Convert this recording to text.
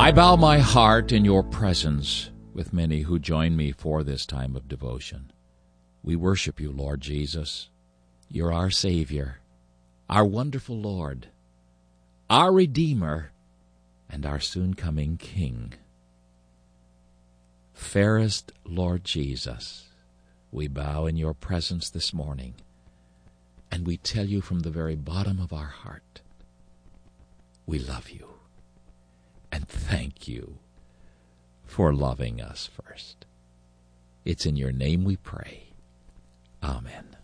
I bow my heart in your presence with many who join me for this time of devotion. We worship you, Lord Jesus. You're our Savior, our wonderful Lord, our Redeemer, and our soon-coming King. Fairest Lord Jesus, we bow in your presence this morning, and we tell you from the very bottom of our heart, we love you, and thank you for loving us first. It's in your name we pray. Amen.